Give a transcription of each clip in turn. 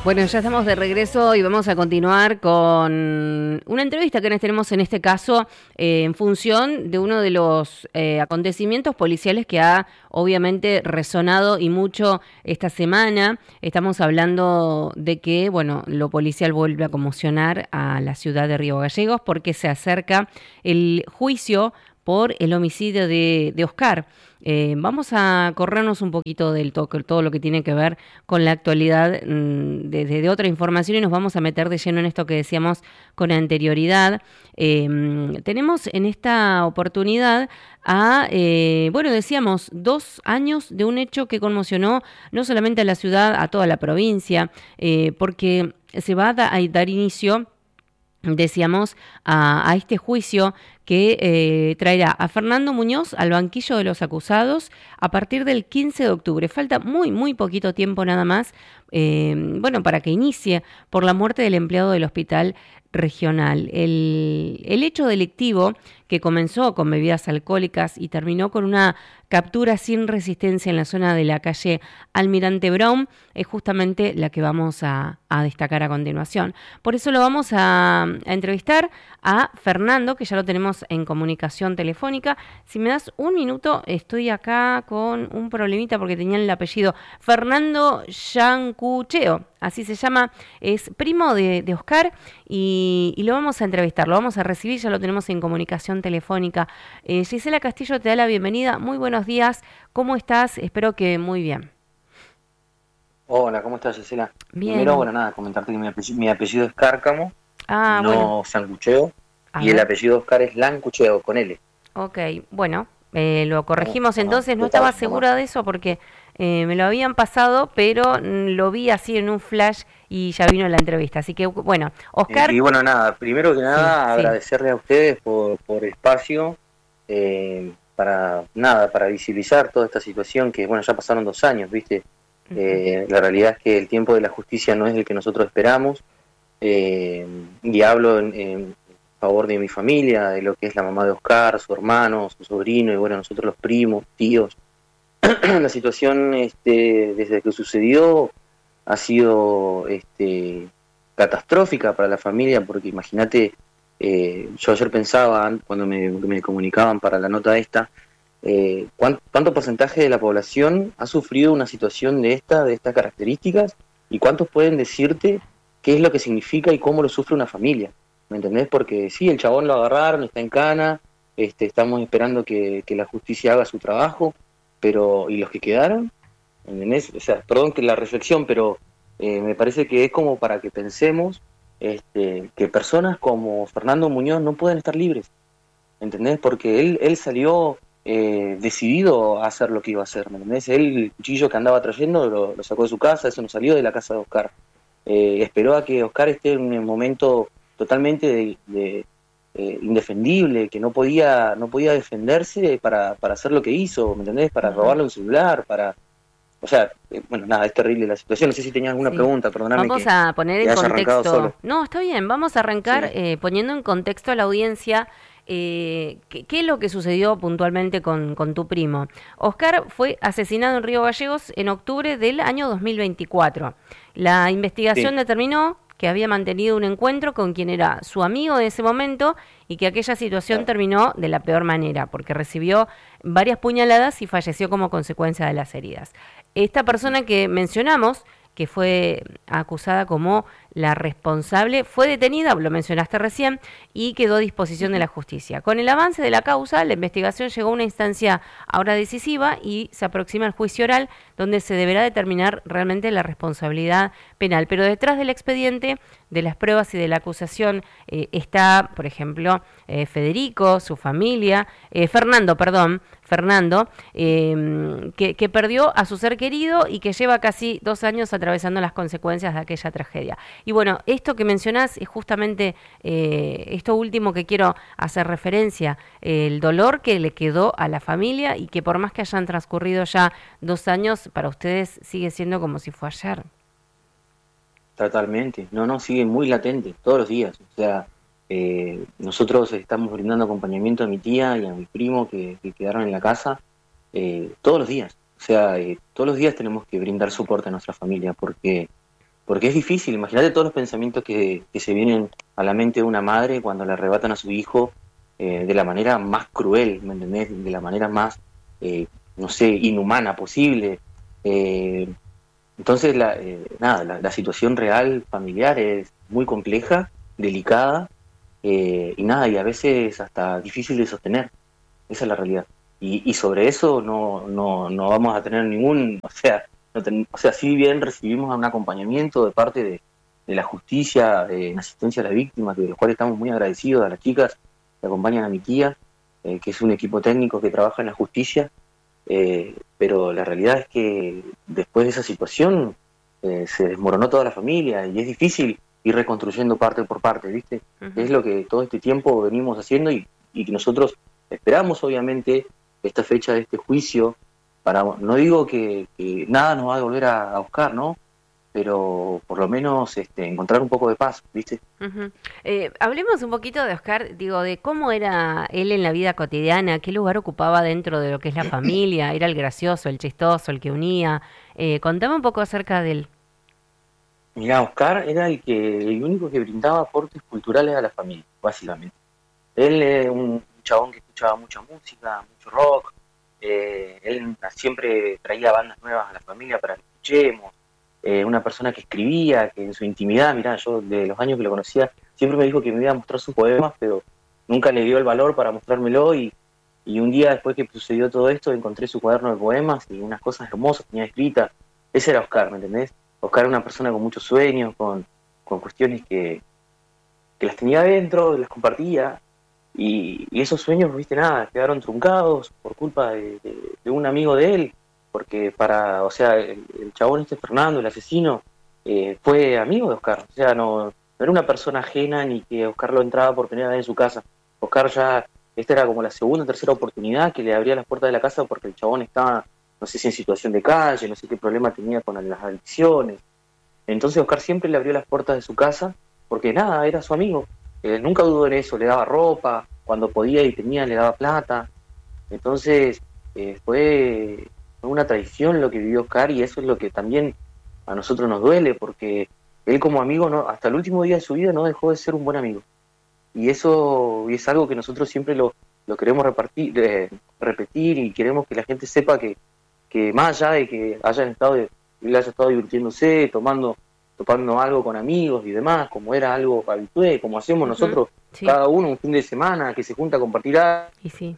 Bueno, ya estamos de regreso y vamos a continuar con una entrevista que nos tenemos en este caso en función de uno de los acontecimientos policiales que ha obviamente resonado y mucho esta semana. Estamos hablando de que, bueno, lo policial vuelve a conmocionar a la ciudad de Río Gallegos porque se acerca el juicio por el homicidio de Oscar. Vamos a corrernos un poquito del toque, todo lo que tiene que ver con la actualidad de otra información y nos vamos a meter de lleno en esto que decíamos con anterioridad. Tenemos en esta oportunidad bueno, decíamos, 2 años de un hecho que conmocionó no solamente a la ciudad, a toda la provincia, porque se va a dar inicio, decíamos, a este juicio que traerá a Fernando Muñoz al banquillo de los acusados a partir del 15 de octubre. Falta muy poquito tiempo nada más, bueno, para que inicie por la muerte del empleado del hospital regional. El hecho delictivo que comenzó con bebidas alcohólicas y terminó con una captura sin resistencia en la zona de la calle Almirante Brown es justamente la que vamos a destacar a continuación. Por eso lo vamos a entrevistar a Fernando, que ya lo tenemos en comunicación telefónica. Si me das un minuto, estoy acá con un problemita porque tenían el apellido Fernando Yancucheo, así se llama, es primo de Oscar y lo vamos a entrevistar, lo vamos a recibir, ya lo tenemos en comunicación telefónica. Gisela Castillo te da la bienvenida, muy buenos días, ¿cómo estás? Espero que muy bien. Hola, ¿cómo estás, Gisela? Bien. Primero, bueno, nada, comentarte que mi apellido es Cárcamo, no bueno. Sancucheo, y el apellido Oscar es Lancucheo, con L. Ok, bueno, lo corregimos entonces, no estaba segura de eso porque me lo habían pasado, pero lo vi así en un flash y ya vino la entrevista, así que bueno, Oscar... Y bueno, nada, primero que nada, agradecerle a ustedes por el espacio, para visibilizar toda esta situación que, bueno, ya pasaron 2 años, ¿viste? La realidad es que el tiempo de la justicia no es el que nosotros esperamos, y hablo en favor de mi familia, de lo que es la mamá de Oscar, su hermano, su sobrino, y bueno, nosotros los primos, tíos. La situación desde que sucedió ha sido catastrófica para la familia, porque imagínate, yo ayer pensaba, cuando me comunicaban para la nota esta, ¿cuánto porcentaje de la población ha sufrido una situación de estas características? ¿Y cuántos pueden decirte qué es lo que significa y cómo lo sufre una familia? ¿Me entendés? Porque sí, el chabón lo agarraron, está en cana, estamos esperando que la justicia haga su trabajo, pero ¿y los que quedaron? ¿Entendés? O sea, perdón que la reflexión, pero me parece que es como para que pensemos que personas como Fernando Muñoz no pueden estar libres, ¿entendés? Porque él salió decidido a hacer lo que iba a hacer, ¿me entendés? Él, el cuchillo que andaba trayendo lo sacó de su casa, eso no salió de la casa de Oscar. Esperó a que Oscar esté en un momento totalmente indefendible, que no podía defenderse para hacer lo que hizo, ¿me entendés? Para robarle un celular, o sea, bueno, nada, es terrible la situación. No sé si tenías alguna pregunta, perdóname. Vamos a poner en contexto. No, está bien, vamos a arrancar poniendo en contexto a la audiencia ¿qué es lo que sucedió puntualmente con tu primo? Oscar fue asesinado en Río Gallegos en octubre del año 2024. La investigación determinó que había mantenido un encuentro con quien era su amigo de ese momento y que aquella situación terminó de la peor manera, porque recibió varias puñaladas y falleció como consecuencia de las heridas. Esta persona que mencionamos, que fue acusada como la responsable, fue detenida, lo mencionaste recién, y quedó a disposición de la justicia. Con el avance de la causa, la investigación llegó a una instancia ahora decisiva y se aproxima el juicio oral, donde se deberá determinar realmente la responsabilidad penal. Pero detrás del expediente, de las pruebas y de la acusación, está, por ejemplo, Federico, su familia, Fernando, que perdió a su ser querido y que lleva casi 2 años atravesando las consecuencias de aquella tragedia. Y bueno, esto que mencionás es justamente esto último que quiero hacer referencia, el dolor que le quedó a la familia y que por más que hayan transcurrido ya 2 años, para ustedes sigue siendo como si fue ayer. Totalmente, no, sigue muy latente, todos los días. O sea, nosotros estamos brindando acompañamiento a mi tía y a mi primo que quedaron en la casa todos los días. O sea, todos los días tenemos que brindar soporte a nuestra familia porque porque es difícil. Imagínate todos los pensamientos que se vienen a la mente de una madre cuando le arrebatan a su hijo de la manera más cruel, ¿me entendés? De la manera más, no sé, inhumana posible. Eh, entonces, la situación real familiar es muy compleja, delicada, y a veces hasta difícil de sostener. Esa es la realidad. Y sobre eso no vamos a tener ningún, o sea, o sea, si bien recibimos un acompañamiento de parte de la justicia en asistencia a las víctimas, de los cuales estamos muy agradecidos, a las chicas que acompañan a mi tía, que es un equipo técnico que trabaja en la justicia, pero la realidad es que después de esa situación se desmoronó toda la familia y es difícil ir reconstruyendo parte por parte, ¿viste? Es lo que todo este tiempo venimos haciendo y que nosotros esperamos, obviamente, esta fecha de este juicio, no digo que nada nos va a volver a buscar, ¿no? Pero por lo menos encontrar un poco de paz, ¿viste? Ujú. Hablemos un poquito de Oscar, digo, de cómo era él en la vida cotidiana, qué lugar ocupaba dentro de lo que es la familia, era el gracioso, el chistoso, el que unía. Contame un poco acerca de él. Mirá, Oscar era el único que brindaba aportes culturales a la familia, básicamente. Él es un chabón que escuchaba mucha música, mucho rock. Él siempre traía bandas nuevas a la familia para que escuchemos. Una persona que escribía, que en su intimidad, mirá, yo de los años que lo conocía, siempre me dijo que me iba a mostrar sus poemas, pero nunca le dio el valor para mostrármelo. Y un día después que sucedió todo esto, encontré su cuaderno de poemas y unas cosas hermosas tenía escritas. Ese era Oscar, ¿me entendés? Oscar era una persona con muchos sueños, con cuestiones que las tenía adentro, las compartía. Y esos sueños, viste, nada, quedaron truncados por culpa de un amigo de él, porque o sea, el chabón Fernando, el asesino, fue amigo de Oscar, o sea, no era una persona ajena ni que Oscar lo entraba por primera vez en su casa. Oscar ya, esta era como la segunda o tercera oportunidad que le abría las puertas de la casa porque el chabón estaba, no sé si en situación de calle, no sé qué problema tenía con las adicciones. Entonces Oscar siempre le abrió las puertas de su casa porque nada, era su amigo. Nunca dudó en eso, le daba ropa, cuando podía y tenía le daba plata. Entonces fue una traición lo que vivió Oscar y eso es lo que también a nosotros nos duele porque él como amigo hasta el último día de su vida no dejó de ser un buen amigo. Y eso es algo que nosotros siempre lo queremos repetir y queremos que la gente sepa que más allá de que él haya estado divirtiéndose, tomando algo con amigos y demás, como era algo habitual, como hacemos Ujú. nosotros Sí, cada uno un fin de semana, que se junta a compartir algo, y sí.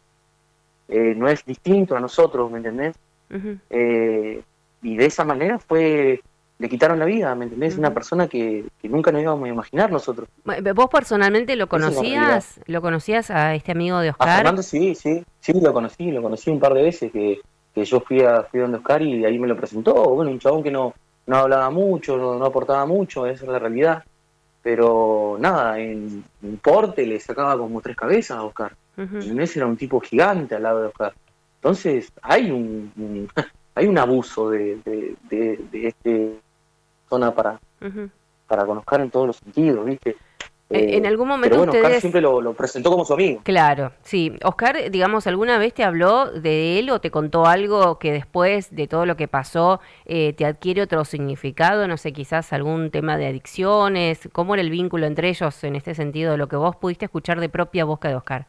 no es distinto a nosotros, ¿me entendés? Ujú, Eh, y de esa manera le quitaron la vida, ¿me entendés? Una ujú. persona que nunca nos íbamos a imaginar nosotros. ¿Vos personalmente lo Esa es la realidad. conocías? ¿Lo conocías a este amigo de A Oscar? Fernando sí, sí, sí, lo conocí un par de veces que yo fui donde Oscar y ahí me lo presentó. Bueno, un chabón que no hablaba mucho, no aportaba mucho, esa es la realidad. Pero nada, en porte le sacaba como tres cabezas a Oscar. Ujú, Ese era un tipo gigante al lado de Oscar. Entonces, hay hay un abuso de este zona ujú. para con Oscar en todos los sentidos, ¿viste? En algún Pero momento bueno, Oscar ustedes, siempre lo presentó como su amigo. claro, sí. Oscar, digamos, ¿alguna vez te habló de él o te contó algo que después de todo lo que pasó te adquiere otro significado? No sé, quizás algún tema de adicciones. ¿Cómo era el vínculo entre ellos en este sentido, lo que vos pudiste escuchar de propia boca de Oscar?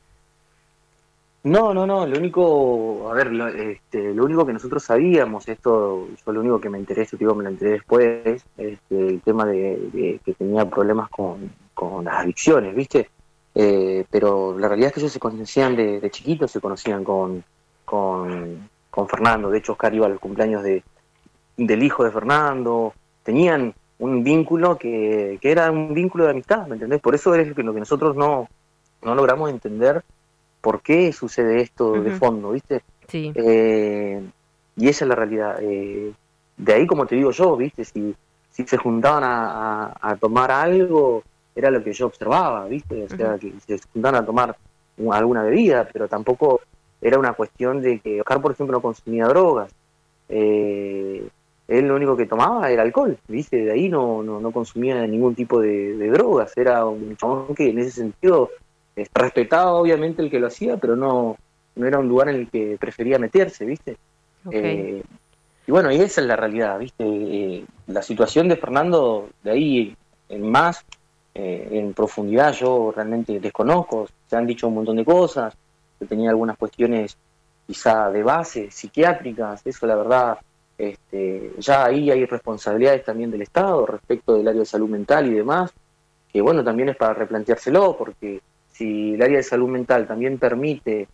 No, lo único, a ver, lo único que nosotros sabíamos, esto, yo lo único que me enteré, esto digo, me lo enteré después, el tema de que tenía problemas con las adicciones, ¿viste? Pero la realidad es que ellos se conocían de chiquitos, se conocían con Fernando, de hecho Oscar iba a los cumpleaños del hijo de Fernando, tenían un vínculo que era un vínculo de amistad, ¿me entendés? Por eso es lo que nosotros no logramos entender por qué sucede esto de Ujú, fondo, ¿viste? sí. Eh, y esa es la realidad. De ahí, como te digo yo, ¿viste? Si se juntaban a tomar algo, era lo que yo observaba, ¿viste? O Ujú, sea, que se juntaban a tomar alguna bebida, pero tampoco era una cuestión de que Oscar, por ejemplo, no consumía drogas. Eh, Él lo único que tomaba era alcohol, ¿viste? De ahí no consumía ningún tipo de drogas. Era un chabón que en ese sentido respetaba obviamente el que lo hacía, pero no era un lugar en el que prefería meterse, ¿viste? ok. Eh, Y bueno, y esa es la realidad, ¿viste? La situación de Fernando, de ahí en más, en profundidad, yo realmente desconozco. Se han dicho un montón de cosas, que tenía algunas cuestiones quizá de base, psiquiátricas, eso la verdad, ya ahí hay responsabilidades también del Estado respecto del área de salud mental y demás, que bueno, también es para replanteárselo, porque si el área de salud mental también permite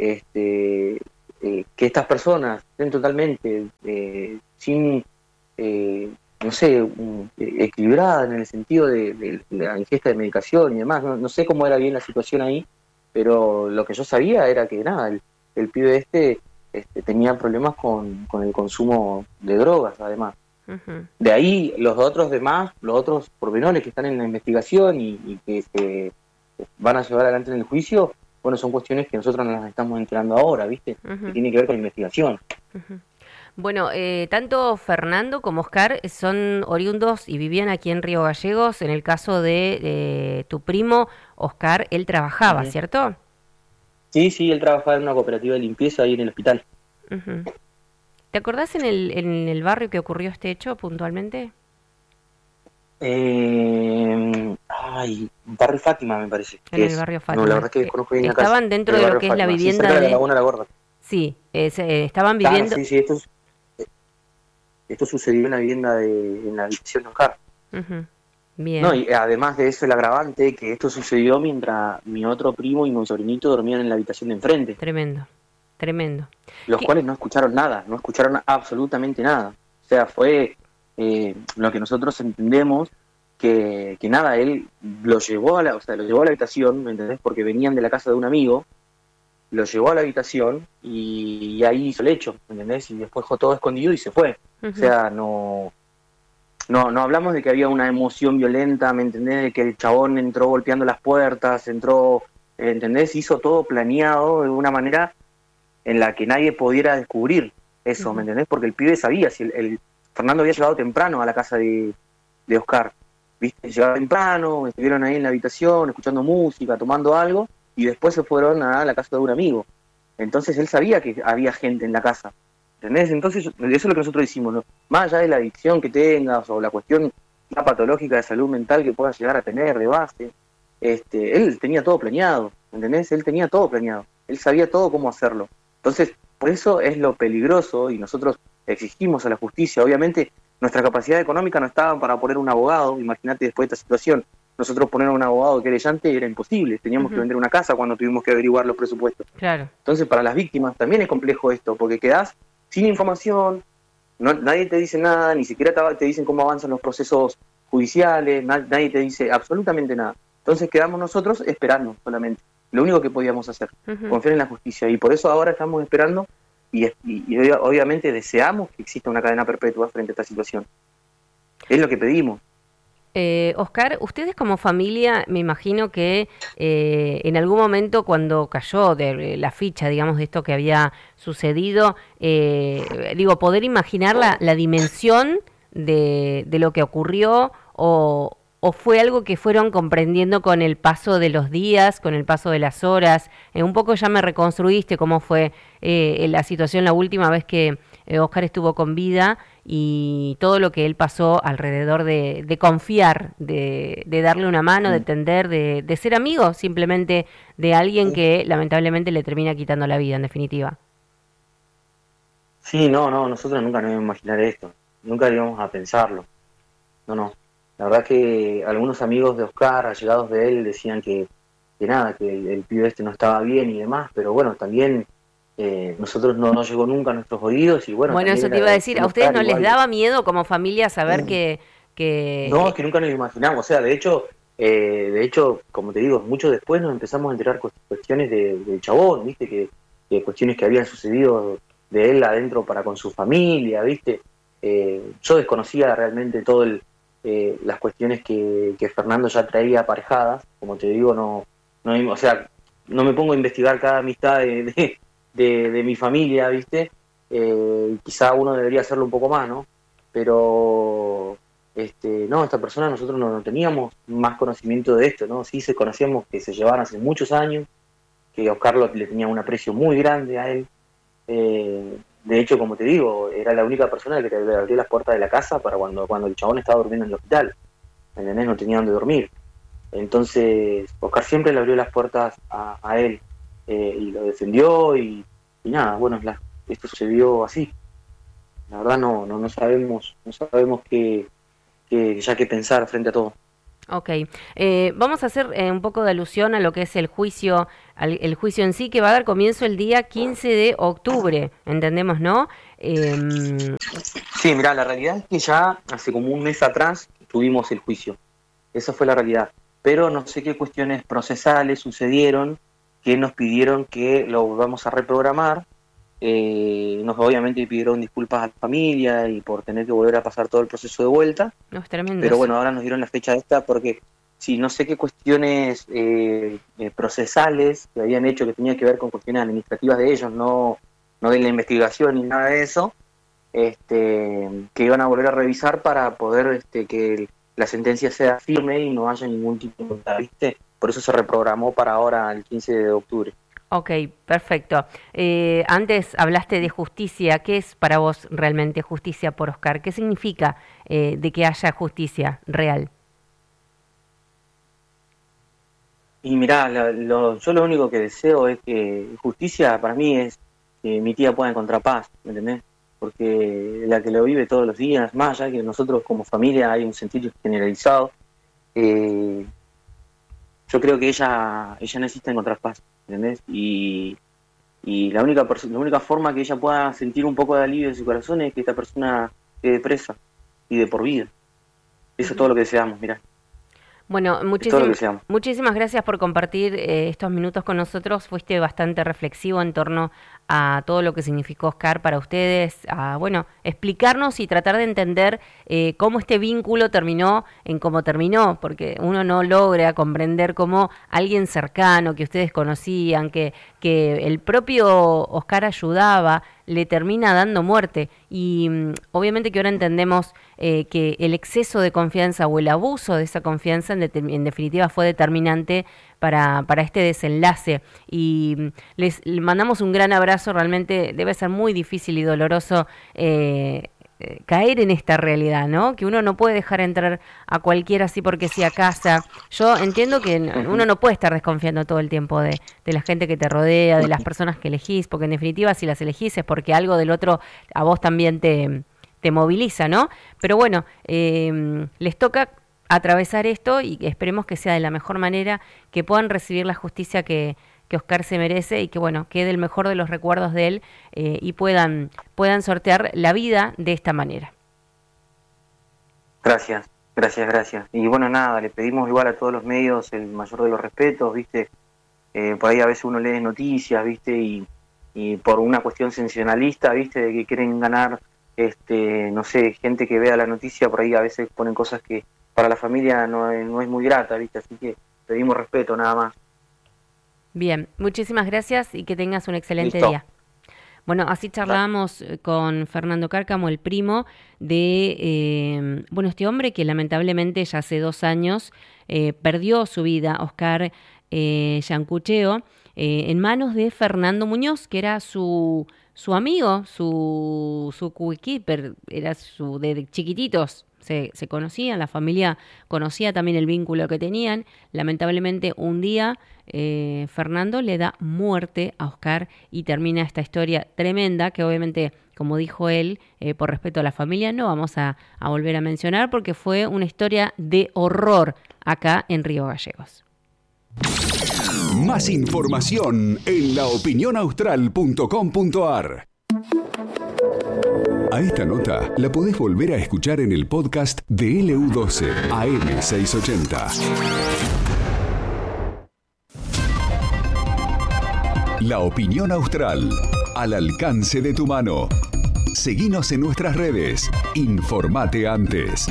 que estas personas estén totalmente sin, no sé, equilibradas en el sentido de la ingesta de medicación y demás. No sé cómo era bien la situación ahí, pero lo que yo sabía era que nada, el pibe tenía problemas con el consumo de drogas, además. Ujú. De ahí los otros pormenores que están en la investigación y que se van a llevar adelante en el juicio, bueno, son cuestiones que nosotros nos las estamos enterando ahora, ¿viste? Que Ujú. tiene que ver con la investigación. Ujú. Bueno, tanto Fernando como Oscar son oriundos y vivían aquí en Río Gallegos. En el caso de tu primo, Oscar, él trabajaba, Ujú. ¿cierto? Sí, sí, él trabajaba en una cooperativa de limpieza ahí en el hospital. Ujú. ¿Te acordás en el barrio que ocurrió este hecho puntualmente? Barrio Fátima me parece En que el es. barrio No, la Fátima. verdad que desconozco bien la calle. Estaban dentro El de lo barrio que es la Fátima, sí, vivienda cerca de la de... Laguna La Gorda. Sí, estaban Claro, viviendo... sí, sí, esto sucedió en la vivienda en la habitación de Oscar. Ujú. No, Bien. y además de eso, el agravante, que esto sucedió mientras mi otro primo y mi sobrinito dormían en la habitación de enfrente, Tremendo, tremendo. los ¿Qué? cuales no escucharon nada, no escucharon absolutamente nada. O sea, fue lo que nosotros entendemos que nada, él lo llevó o sea, lo llevó a la habitación, ¿me entendés? Porque venían de la casa de un amigo, lo llevó a la habitación y ahí hizo el hecho, ¿me entendés? Y después dejó todo escondido y se fue. O Ujú. sea, no hablamos de que había una emoción violenta, ¿me entendés? De que el chabón entró golpeando las puertas, entró, ¿entendés? Hizo todo planeado de una manera en la que nadie pudiera descubrir eso, ¿me Ujú. entendés? Porque el pibe sabía, si Fernando había llegado temprano a la casa de Oscar, ¿viste? Llegaba temprano, estuvieron ahí en la habitación, escuchando música, tomando algo, y después se fueron a la casa de un amigo. Entonces él sabía que había gente en la casa, ¿entendés? Entonces eso es lo que nosotros decimos, ¿no? Más allá de la adicción que tengas o la cuestión ya patológica de salud mental que puedas llegar a tener de base, él tenía todo planeado, ¿entendés? Él tenía todo planeado, él sabía todo cómo hacerlo. Entonces, por eso es lo peligroso y nosotros exigimos a la justicia. Obviamente, nuestra capacidad económica no estaba para poner un abogado, imagínate después de esta situación. Nosotros poner a un abogado querellante era imposible, teníamos que Ujú. vender una casa cuando tuvimos que averiguar los presupuestos. Claro. Entonces, para las víctimas también es complejo esto, porque quedás sin información, nadie te dice nada, ni siquiera te dicen cómo avanzan los procesos judiciales, nadie te dice absolutamente nada. Entonces quedamos nosotros esperando solamente. Lo único que podíamos hacer, Ujú. confiar en la justicia. Y por eso ahora estamos esperando y obviamente deseamos que exista una cadena perpetua frente a esta situación. Es lo que pedimos. Oscar, ustedes como familia, me imagino que en algún momento cuando cayó de la ficha, digamos, de esto que había sucedido, digo, poder imaginar la dimensión de lo que ocurrió o fue algo que fueron comprendiendo con el paso de los días, con el paso de las horas. Un poco ya me reconstruiste cómo fue la situación la última vez que Oscar estuvo con vida y todo lo que él pasó alrededor de confiar, de darle una mano, de tender, de ser amigo simplemente de alguien que lamentablemente le termina quitando la vida, en definitiva. Sí, no, nosotros nunca nos íbamos a imaginar esto, nunca íbamos a pensarlo. No. La verdad que algunos amigos de Oscar, allegados de él, decían que nada, que el pibe no estaba bien y demás, pero bueno, también nosotros no llegó nunca a nuestros oídos y bueno, Bueno, también eso te era iba a la decir, decisión ¿a de ustedes Oscar no les igual. daba miedo como familia saber No, es que que nunca nos lo imaginamos, o sea, de hecho, como te digo, mucho después nos empezamos a enterar cuestiones del chabón, ¿viste? Que cuestiones que habían sucedido de él adentro para con su familia, ¿viste? Yo desconocía realmente las cuestiones que Fernando ya traía aparejadas, como te digo, o sea, no me pongo a investigar cada amistad de mi familia, ¿viste? Quizá uno debería hacerlo un poco más, ¿no? Pero no, esta persona nosotros no teníamos más conocimiento de esto, ¿no? Sí se conocíamos que se llevaban hace muchos años, que Oscar le tenía un aprecio muy grande a él, de hecho, como te digo, era la única persona que le abrió las puertas de la casa para cuando el chabón estaba durmiendo en el hospital, ¿me entendés? No tenía dónde dormir. Entonces, Oscar siempre le abrió las puertas a él, y lo defendió, y nada, bueno, esto sucedió así. La verdad no sabemos qué pensar frente a todo. Ok, vamos a hacer un poco de alusión a lo que es el juicio en sí, que va a dar comienzo el día 15 de octubre, entendemos, ¿no? Sí, mirá, la realidad es que ya hace como un mes atrás tuvimos el juicio, esa fue la realidad, pero no sé qué cuestiones procesales sucedieron que nos pidieron que lo volvamos a reprogramar. Nos obviamente pidieron disculpas a la familia y por tener que volver a pasar todo el proceso de vuelta. No, es tremendo. Pero bueno, ahora nos dieron la fecha esta porque sí, no sé qué cuestiones procesales que habían hecho, que tenía que ver con cuestiones administrativas de ellos, no de la investigación ni nada de eso, que iban a volver a revisar para poder que la sentencia sea firme y no haya ningún tipo de duda, ¿viste? Por eso se reprogramó para ahora, el 15 de octubre. Ok, perfecto. Antes hablaste de justicia. ¿Qué es para vos realmente justicia por Oscar? ¿Qué significa de que haya justicia real? Y mirá, yo lo único que deseo es que justicia para mí es que mi tía pueda encontrar paz, ¿me entendés? Porque la que lo vive todos los días, más allá que nosotros como familia hay un sentir generalizado, yo creo que ella necesita encontrar paz, ¿entendés? Y la única forma que ella pueda sentir un poco de alivio en su corazón es que esta persona quede presa y de por vida. Eso es todo lo que deseamos, mirá. Bueno, muchísimas gracias por compartir estos minutos con nosotros. Fuiste bastante reflexivo en torno a todo lo que significó Oscar para ustedes, a explicarnos y tratar de entender cómo este vínculo terminó en cómo terminó, porque uno no logra comprender cómo alguien cercano que ustedes conocían, que el propio Oscar ayudaba, le termina dando muerte. Y obviamente que ahora entendemos que el exceso de confianza o el abuso de esa confianza en definitiva fue determinante para este desenlace. Y les mandamos un gran abrazo. Realmente debe ser muy difícil y doloroso caer en esta realidad, ¿no? Que uno no puede dejar entrar a cualquiera así porque sí a casa. Yo entiendo que uno no puede estar desconfiando todo el tiempo de la gente que te rodea, de las personas que elegís, porque en definitiva si las elegís es porque algo del otro a vos también te moviliza, ¿no? Pero bueno, les toca atravesar esto y esperemos que sea de la mejor manera, que puedan recibir la justicia que Oscar se merece y que quede el mejor de los recuerdos de él y puedan sortear la vida de esta manera. Gracias. Y bueno, nada, le pedimos igual a todos los medios el mayor de los respetos, ¿viste? Por ahí a veces uno lee noticias, ¿viste? Y por una cuestión sensacionalista, ¿viste? De que quieren ganar, no sé, gente que vea la noticia, por ahí a veces ponen cosas que para la familia no es muy grata, ¿viste? Así que pedimos respeto, nada más. Bien, muchísimas gracias y que tengas un excelente Listo. día. Bueno, así charlábamos con Fernando Cárcamo, el primo de este hombre que lamentablemente ya hace 2 años perdió su vida, Oscar Yancucheo, en manos de Fernando Muñoz, que era su amigo, su coequiper, era su de chiquititos. Se conocían, la familia conocía también el vínculo que tenían. Lamentablemente un día Fernando le da muerte a Oscar y termina esta historia tremenda que obviamente, como dijo él, por respeto a la familia no vamos a volver a mencionar porque fue una historia de horror acá en Río Gallegos. Más información en laopinionaustral.com.ar. A esta nota la podés volver a escuchar en el podcast de LU12 AM680. La opinión austral, al alcance de tu mano. Seguinos en nuestras redes. Informate antes.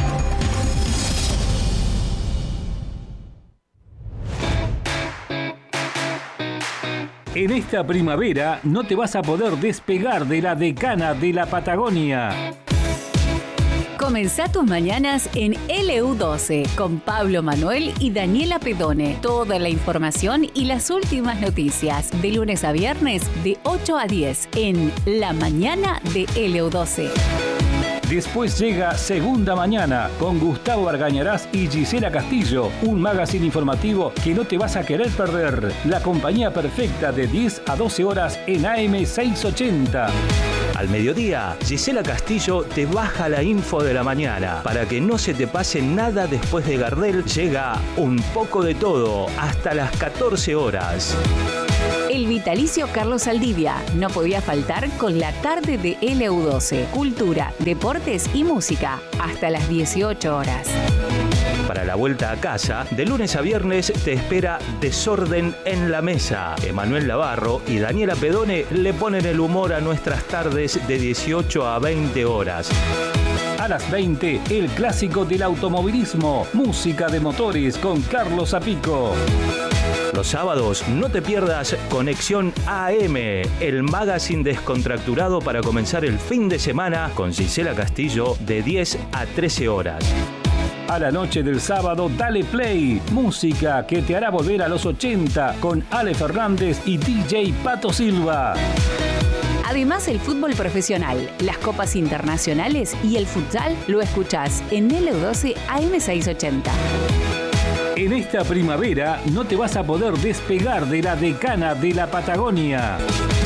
En esta primavera no te vas a poder despegar de la decana de la Patagonia. Comenzá tus mañanas en LU12 con Pablo Manuel y Daniela Pedone. Toda la información y las últimas noticias de lunes a viernes de 8 a 10 en La Mañana de LU12. Después llega Segunda Mañana con Gustavo Argañarás y Gisela Castillo, un magazine informativo que no te vas a querer perder. La compañía perfecta de 10 a 12 horas en AM 680. Al mediodía, Gisela Castillo te baja la info de la mañana. Para que no se te pase nada después de Gardel, llega Un poco de todo hasta las 14 horas. El vitalicio Carlos Saldivia no podía faltar con la tarde de LU12. Cultura, deportes y música hasta las 18 horas. Para la vuelta a casa, de lunes a viernes te espera Desorden en la Mesa. Emanuel Navarro y Daniela Pedone le ponen el humor a nuestras tardes de 18 a 20 horas. A las 20, el clásico del automovilismo, música de motores con Carlos Zapico. Los sábados no te pierdas Conexión AM, el magazine descontracturado para comenzar el fin de semana con Gisela Castillo de 10 a 13 horas. A la noche del sábado, Dale Play, música que te hará volver a los 80 con Ale Fernández y DJ Pato Silva. Además, el fútbol profesional, las copas internacionales y el futsal lo escuchás en LU12 AM680. En esta primavera no te vas a poder despegar de la decana de la Patagonia.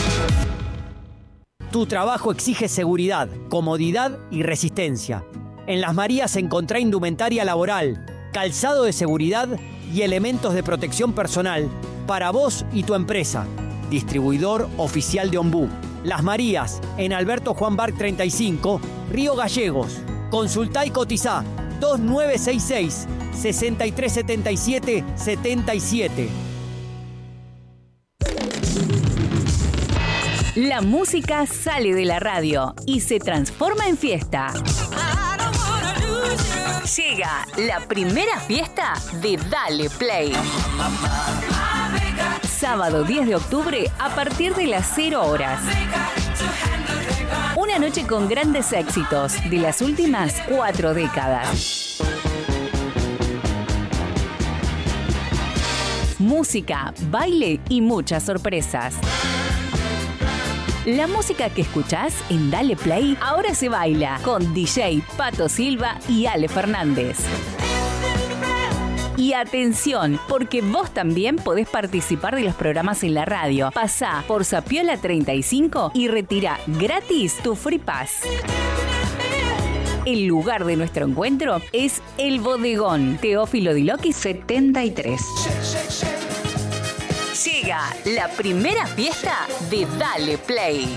Tu trabajo exige seguridad, comodidad y resistencia. En Las Marías encontrá indumentaria laboral, calzado de seguridad y elementos de protección personal para vos y tu empresa. Distribuidor oficial de Ombú. Las Marías, en Alberto Juan Barc 35, Río Gallegos. Consultá y cotizá 2966 6377 77. La música sale de la radio y se transforma en fiesta. Llega la primera fiesta de Dale Play. Sábado 10 de octubre a partir de las 0 horas. Una noche con grandes éxitos de las últimas 4 décadas. Música, baile y muchas sorpresas. La música que escuchás en Dale Play ahora se baila con DJ Pato Silva y Ale Fernández. Y atención, porque vos también podés participar de los programas en la radio. Pasá por Zapiola 35 y retirá gratis tu Free Pass. El lugar de nuestro encuentro es El Bodegón, Teófilo Diloqui 73. Llega la primera fiesta de Dale Play.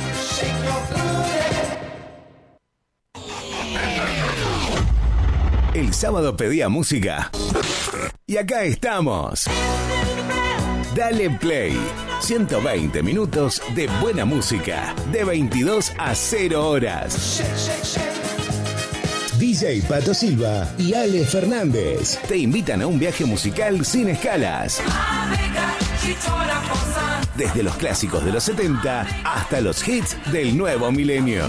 El sábado pedía música. Y acá estamos. Dale Play. 120 minutos de buena música. De 22 a 0 horas. DJ Pato Silva y Ale Fernández te invitan a un viaje musical sin escalas. Desde los clásicos de los 70 hasta los hits del nuevo milenio.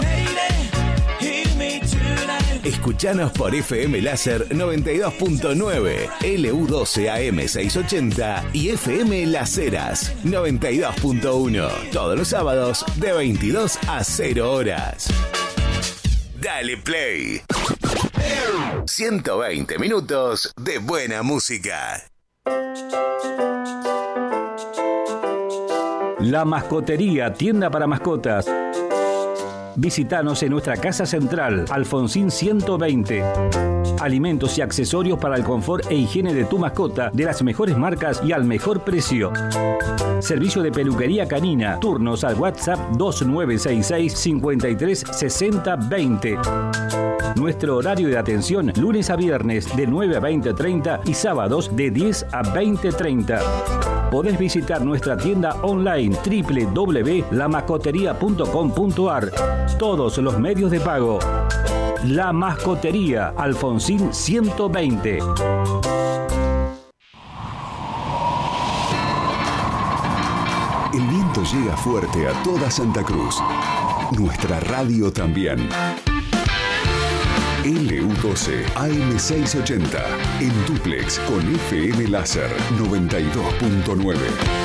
Escuchanos por FM Láser 92.9, LU12 AM680 y FM Las Heras 92.1. Todos los sábados de 22 a 0 horas. Dale Play. 120 minutos de buena música. La Mascotería, tienda para mascotas. Visítanos en nuestra casa central, Alfonsín 120. Alimentos y accesorios para el confort e higiene de tu mascota, de las mejores marcas y al mejor precio. Servicio de peluquería canina. Turnos al WhatsApp 2966 53 60 20. Nuestro horario de atención, lunes a viernes de 9 a 20:30 y sábados de 10 a 20:30. Podés visitar nuestra tienda online www.lamascoteria.com.ar. Todos los medios de pago. La Mascotería, Alfonsín 120. El viento llega fuerte a toda Santa Cruz. Nuestra radio también. LU12 AM680 en dúplex con FM láser 92.9.